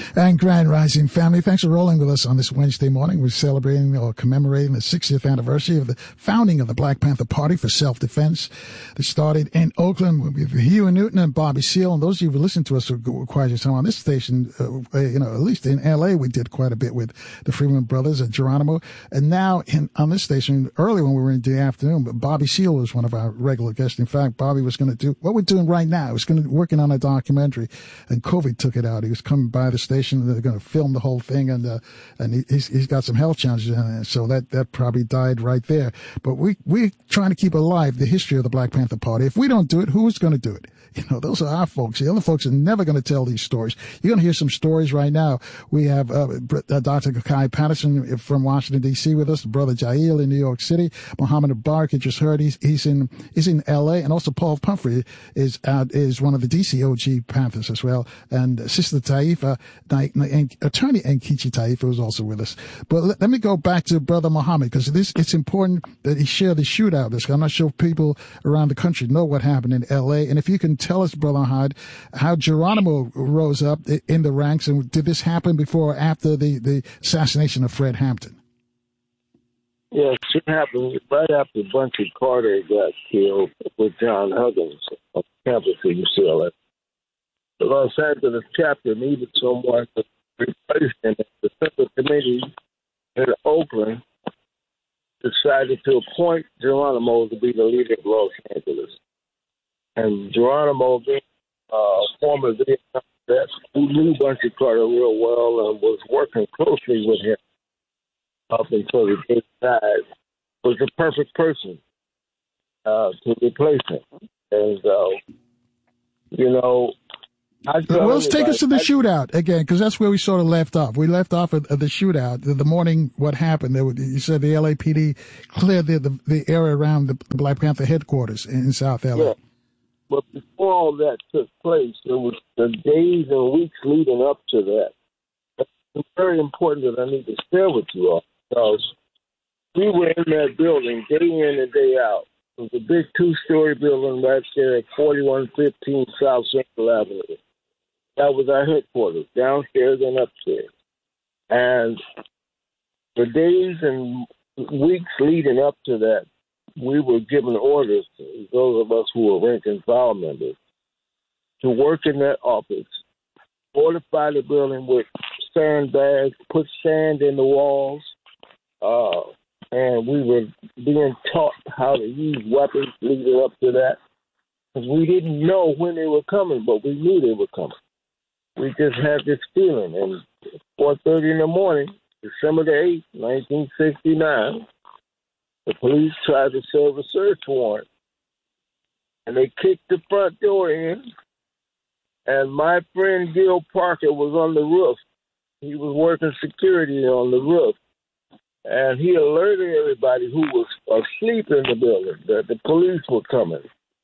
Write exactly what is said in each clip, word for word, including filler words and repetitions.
And Grand Rising family, thanks for rolling with us on this Wednesday morning. We're celebrating or commemorating the sixtieth anniversary of the founding of the Black Panther Party for Self-Defense that started in Oakland with Huey Newton and Bobby Seale. And those of you who listen to us for quite a time on this station, uh, you know, at least in L A, we did quite a bit with the Freeman Brothers and Geronimo. And now in, on this station, early when we were in the afternoon, but Bobby Seale was one of our regular guests. In fact, Bobby was going to do what we're doing right now. He was going to working on a documentary, and COVID took it out. He was coming by the station. They're going to film the whole thing, and uh, and he, he's, he's got some health challenges, and so that that probably died right there. But we we're trying to keep alive the history of the Black Panther Party. If we don't do it, who's going to do it? You know, those are our folks. The other folks are never going to tell these stories. You're going to hear some stories right now. We have uh, uh, Doctor Kai Patterson from Washington D C with us, Brother Jail in New York City, Muhammad Abark, you just heard he's he's in he's in L A, and also Paul Pumphrey is out is one of the D C O G Panthers as well, and Sister Taifa, and Attorney Nkechi Taifa was also with us. But let, let me go back to Brother Muhammad, because this it's important that he share the shootout. This I'm not sure if people around the country know what happened in L A, and if you can tell us, Brother Muhammad, how Geronimo rose up in the ranks, and did this happen before or after the, the assassination of Fred Hampton? Yes, it happened right after Bunchy Carter got killed with John Huggins on campus at U C L A. The Los Angeles chapter needed someone to replace him. The Central Committee in Oakland decided to appoint Geronimo to be the leader of Los Angeles. And Geronimo, being a uh, former Vietnam vet who knew Bunchy Carter real well and was working closely with him up until the day he died, was the perfect person uh, to replace him. And, uh, you know, I well, let's take us to the I, shootout again, because that's where we sort of left off. We left off at, at the shootout. The, the morning, what happened? There, you said the L A P D cleared the, the, the area around the, the Black Panther headquarters in, in South L A. Yeah. But before all that took place, there was the days and weeks leading up to that. It's very important that I need to share with you all, because we were in that building day in and day out. It was a big two-story building right there at forty-one fifteen South Central Avenue. That was our headquarters, downstairs and upstairs. And the days and weeks leading up to that, we were given orders, those of us who were rank and file members, to work in that office, fortify the building with sandbags, put sand in the walls, uh, and we were being taught how to use weapons leading up to that. Because we didn't know when they were coming, but we knew they were coming. We just had this feeling. And four thirty in the morning, December the eighth, nineteen sixty-nine, the police tried to serve a search warrant, and they kicked the front door in, and my friend Gil Parker was on the roof. He was working security on the roof, and he alerted everybody who was asleep in the building that the police were coming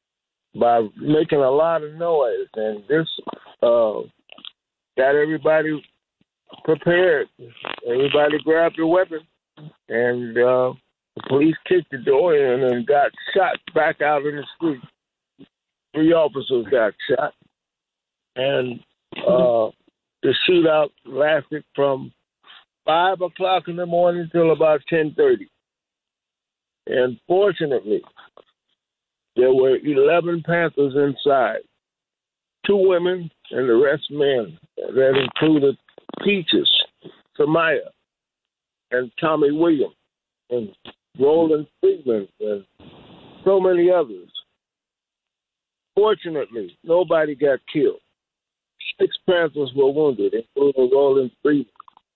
by making a lot of noise, and this uh, got everybody prepared. Everybody grabbed their weapon, and uh, the police kicked the door in and got shot back out in the street. Three officers got shot. And uh, the shootout lasted from five o'clock in the morning till about ten thirty. And fortunately, there were eleven Panthers inside, two women and the rest men. That included Peaches, Samaya, and Tommy Williams, and Roland Friedman, and so many others. Fortunately, nobody got killed. Six Panthers were wounded, including Roland Friedman.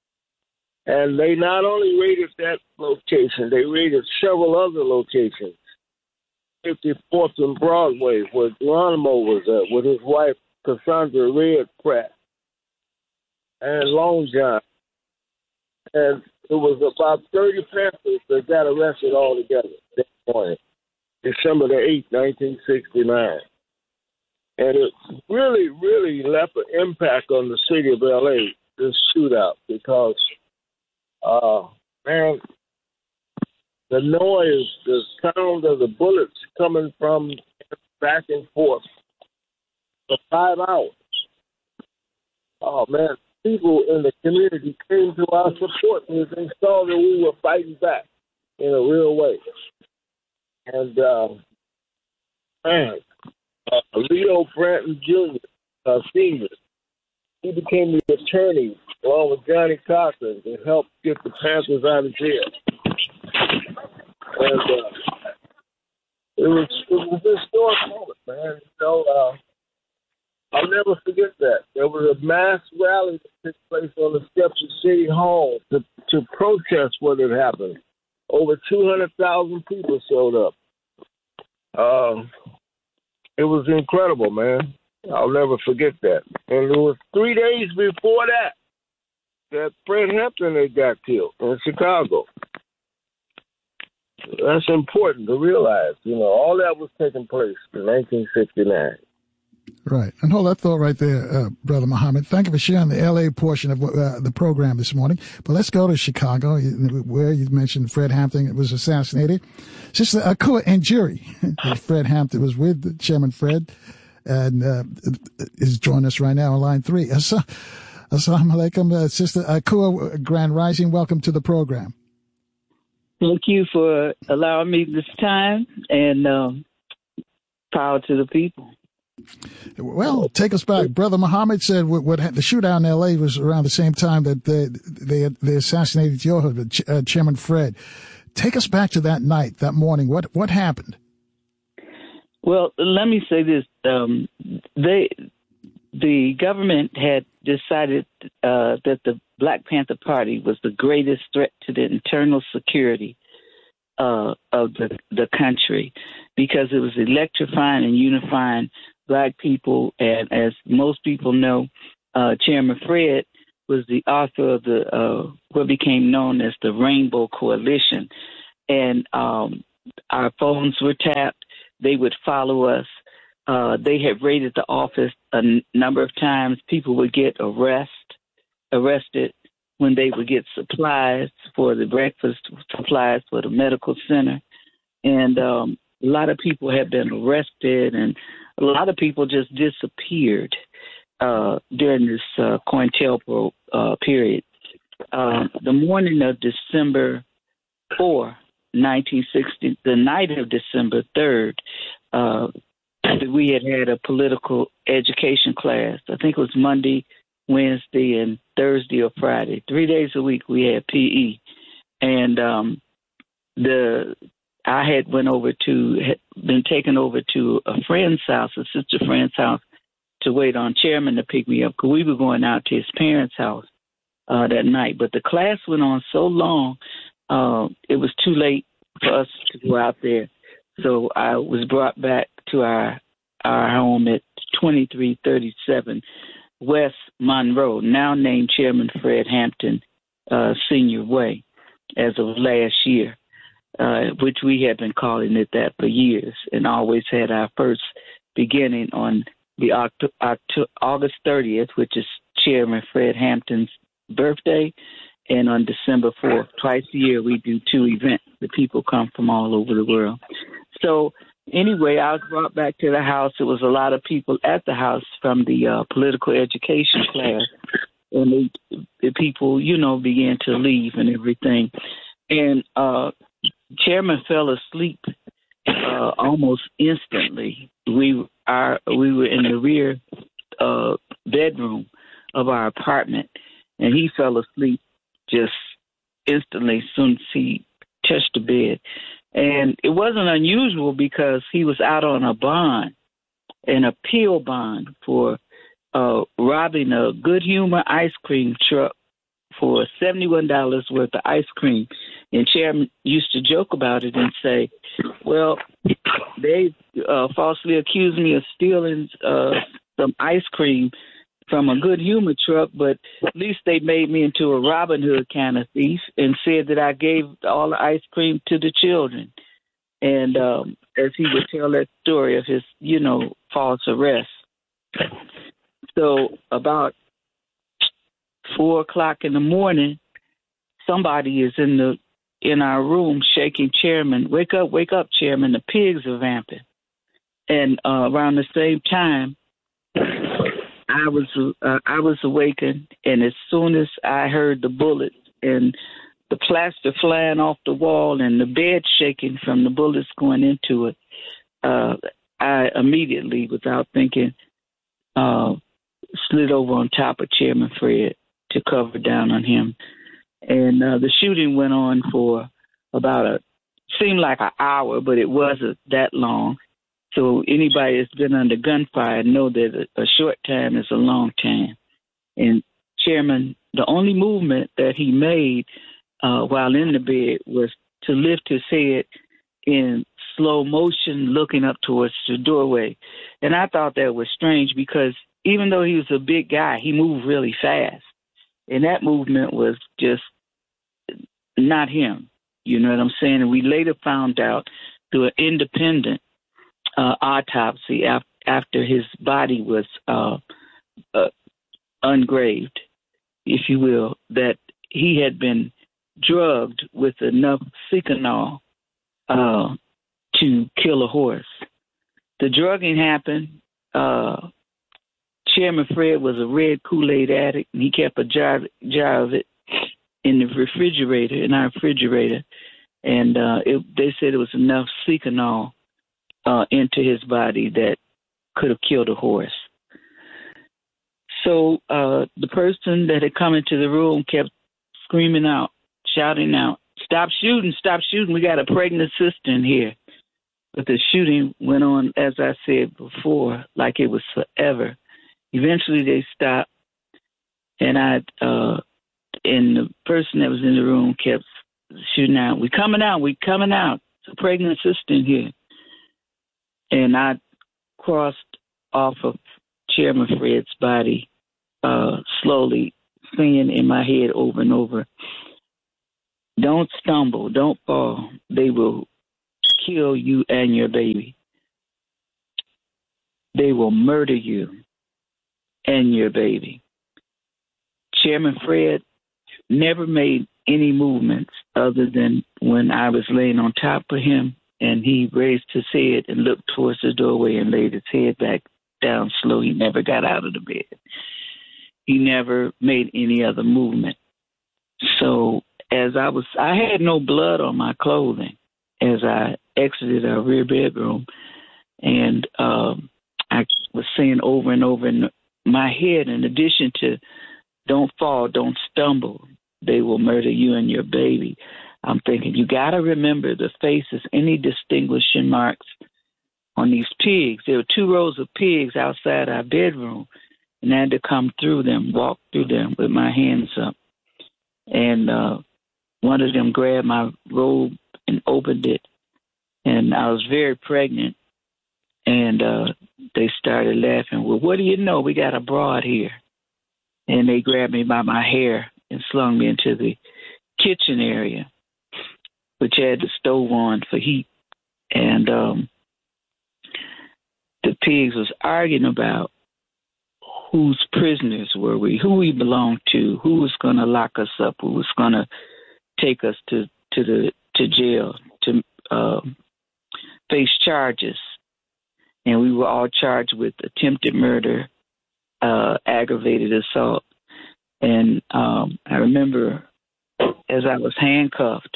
And they not only raided that location, they raided several other locations. fifty-fourth and Broadway, where Geronimo was at, with his wife, Cassandra Red Pratt, and Long John. And it was about thirty Panthers that got arrested altogether that morning, December the eighth, nineteen sixty-nine. And it really, really left an impact on the city of L A, this shootout, because, uh, man, the noise, the sound of the bullets coming from back and forth for five hours. Oh, man, people in the community came to our support because they saw that we were fighting back in a real way. And, uh, man, uh, Leo Branton Junior, uh, Senior, he became the attorney along with Johnny Cochran to help get the Panthers out of jail. And uh, it was it was a historic moment, man. You know, uh, I'll never forget that. There was a mass rally that took place on the steps of City Hall to, to protest what had happened. Over two hundred thousand people showed up. Um, it was incredible, man. I'll never forget that. And it was three days before that that Fred Hampton had got killed in Chicago. That's important to realize. You know, all that was taking place in nineteen sixty-nine. Right. And hold that thought right there, uh, Brother Muhammad. Thank you for sharing the L A portion of uh, the program this morning. But let's go to Chicago, where you mentioned Fred Hampton was assassinated. Sister Akua Njeri, Fred Hampton was with Chairman Fred, and uh, is joining us right now on line three. Assalamu alaikum, uh, Sister Akua, Grand Rising. Welcome to the program. Thank you for allowing me this time, and um, power to the people. Well, take us back. Brother Muhammad said what, what the shootout in L A was around the same time that they they, they assassinated your husband, uh, Chairman Fred. Take us back to that night, that morning. What what happened? Well, let me say this: um, they the government had decided uh, that the Black Panther Party was the greatest threat to the internal security uh, of the the country, because it was electrifying and unifying Black people. And as most people know, uh, Chairman Fred was the author of the uh, what became known as the Rainbow Coalition. And um, our phones were tapped. They would follow us. Uh, they had raided the office a n- number of times. People would get arrest, arrested when they would get supplies for the breakfast, supplies for the medical center. And um, a lot of people had been arrested, and a lot of people just disappeared uh, during this uh, COINTELPRO uh, period. Uh, the morning of December fourth, nineteen sixty, the night of December third, uh, we had had a political education class. I think it was Monday, Wednesday, and Thursday or Friday. Three days a week we had P E. And um, the I had went over to, had been taken over to a friend's house, a sister friend's house, to wait on Chairman to pick me up, because we were going out to his parents' house uh, that night. But the class went on so long, uh, it was too late for us to go out there. So I was brought back to our our home at twenty-three thirty-seven West Monroe, now named Chairman Fred Hampton uh, Senior Way, as of last year, uh, which we had been calling it that for years, and always had our first beginning on the Oct- Oct- August thirtieth, which is Chairman Fred Hampton's birthday, and on December fourth. Twice a year we do two events. The people come from all over the world. So anyway, I was brought back to the house. There was a lot of people at the house from the uh, political education class. And they, the people, you know, began to leave and everything. And uh, Chairman fell asleep uh, almost instantly. We our we were in the rear uh, bedroom of our apartment, and he fell asleep just instantly as soon as he touched the bed. And it wasn't unusual, because he was out on a bond, an appeal bond, for uh, robbing a Good Humor ice cream truck for seventy-one dollars worth of ice cream. And Chairman used to joke about it and say, well, they uh, falsely accused me of stealing uh, some ice cream from a Good Humor truck, but at least they made me into a Robin Hood kind of thief and said that I gave all the ice cream to the children. And um, as he would tell that story of his, you know, false arrest. So about four o'clock in the morning, somebody is in the in our room shaking Chairman. Wake up, wake up, Chairman. The pigs are vamping. And uh, around the same time, I was uh, I was awakened, and as soon as I heard the bullets and the plaster flying off the wall and the bed shaking from the bullets going into it, uh, I immediately, without thinking, uh, slid over on top of Chairman Fred to cover down on him. And uh, the shooting went on for about a, seemed like an hour, but it wasn't that long. So anybody that's been under gunfire know that a, a short time is a long time. And Chairman, the only movement that he made uh, while in the bed was to lift his head in slow motion, looking up towards the doorway. And I thought that was strange because even though he was a big guy, he moved really fast. And that movement was just not him. You know what I'm saying? And we later found out through an independent uh, autopsy af- after his body was uh, uh, ungraved, if you will, that he had been drugged with enough Seconal uh, to kill a horse. The drugging happened. Uh, Chairman Fred was a red Kool-Aid addict, and he kept a jar, jar of it in the refrigerator, in our refrigerator. And uh, it, they said it was enough Seconal uh, into his body that could have killed a horse. So uh, the person that had come into the room kept screaming out, shouting out, "Stop shooting, stop shooting. We got a pregnant sister in here." But the shooting went on, as I said before, like it was forever. Eventually they stopped, and I, uh, and the person that was in the room kept shooting out, "We coming out, we coming out. It's a pregnant sister in here." And I crossed off of Chairman Fred's body uh, slowly, saying in my head over and over, "Don't stumble, don't fall. They will kill you and your baby. They will murder you and your baby." Chairman Fred never made any movements other than when I was laying on top of him and he raised his head and looked towards the doorway and laid his head back down slow. He never got out of the bed. He never made any other movement. So as I was, I had no blood on my clothing as I exited our rear bedroom, and um, I was saying over and over in my head, in addition to "Don't fall, don't stumble, they will murder you and your baby," I'm thinking, you got to remember the faces, any distinguishing marks on these pigs. There were two rows of pigs outside our bedroom, and I had to come through them, walk through them with my hands up. And uh, one of them grabbed my robe and opened it, and I was very pregnant. And uh, they started laughing. "Well, what do you know? We got a broad here." And they grabbed me by my hair and slung me into the kitchen area, which had the stove on for heat. And um, the pigs was arguing about whose prisoners were we, who we belonged to, who was going to lock us up, who was going to take us to, to the to jail to uh, face charges. And we were all charged with attempted murder, uh, aggravated assault. And um, I remember as I was handcuffed,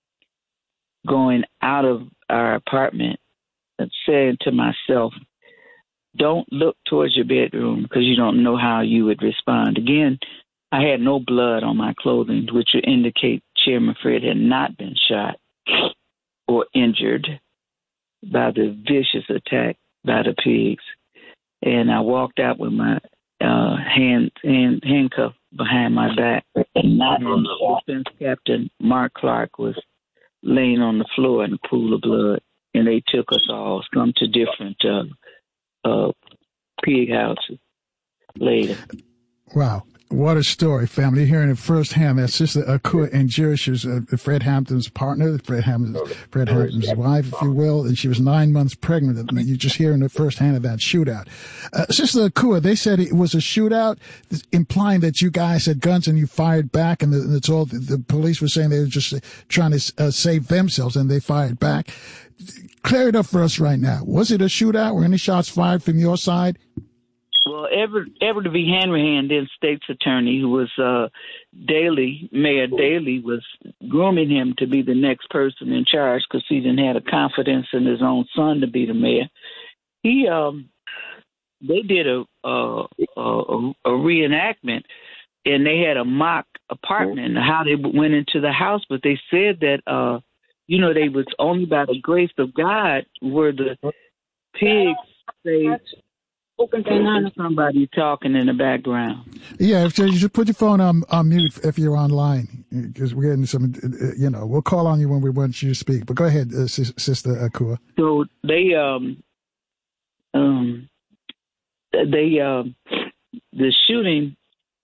going out of our apartment and saying to myself, "Don't look towards your bedroom because you don't know how you would respond." Again, I had no blood on my clothing, which would indicate Chairman Fred had not been shot or injured by the vicious attack by the pigs. And I walked out with my uh, hand, hand handcuffed behind my back. And Defense Captain Mark Clark was laying on the floor in a pool of blood, and they took us all, some to different uh, uh, pig houses later. Wow. What a story, family. You're hearing it firsthand. That Sister Akua Njeri, she was uh, Fred Hampton's partner, Fred Hampton's, Fred Hampton's wife, if you will, and she was nine months pregnant. And you're just hearing it firsthand of that shootout. Uh, Sister Akua, they said it was a shootout, implying that you guys had guns and you fired back, and the, it's all, the police were saying they were just trying to uh, save themselves, and they fired back. Clear it up for us right now. Was it a shootout? Were any shots fired from your side? Well, Edward, Edward V. Hanrahan, then state's attorney, who was uh, Daley, Mayor Daley, was grooming him to be the next person in charge because he didn't have a confidence in his own son to be the mayor. He, um, they did a a, a a reenactment, and they had a mock apartment. How they went into the house, but they said that uh, you know, they was only by the grace of God were the pigs saved. Somebody talking in the background. Yeah, if you should put your phone on, on mute if you're online, because we're getting some, you know, we'll call on you when we want you to speak. But go ahead, uh, Sister Akua. So they, um, um, they, um, the shooting,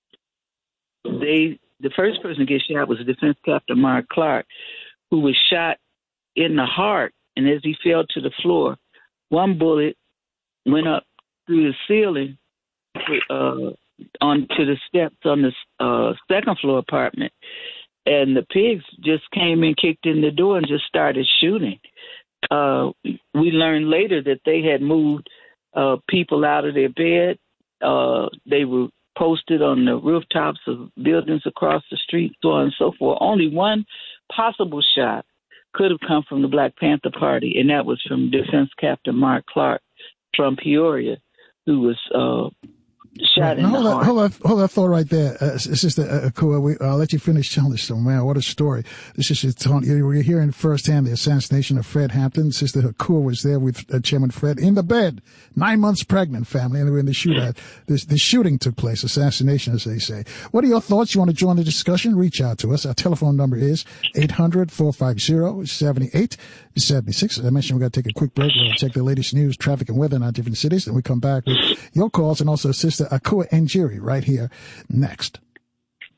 they, the first person to get shot was Defense Captain Mark Clark, who was shot in the heart, and as he fell to the floor, one bullet went up through the ceiling uh, onto the steps on the uh, second floor apartment. And the pigs just came and kicked in the door and just started shooting. Uh, we learned later that they had moved uh, people out of their bed. Uh, they were posted on the rooftops of buildings across the street, so on and so forth. Only one possible shot could have come from the Black Panther Party, and that was from Defense Captain Mark Clark from Peoria, who was uh, shot right. in hold the that, heart. Hold that, hold that thought right there, uh, Sister Akua. We, I'll let you finish telling this story. Man, what a story. This is Tony. We're hearing firsthand the assassination of Fred Hampton. Sister Akua was there with uh, Chairman Fred in the bed, nine months pregnant, family, and they were in the shootout. This, the shooting took place, assassination, as they say. What are your thoughts? You want to join the discussion? Reach out to us. Our telephone number is eight hundred, four five zero, seven eight seven six. As I mentioned, we're going to take a quick break. We'll check the latest news, traffic, and weather in our different cities. Then we come back with your calls and also Sister Akua Njeri right here next.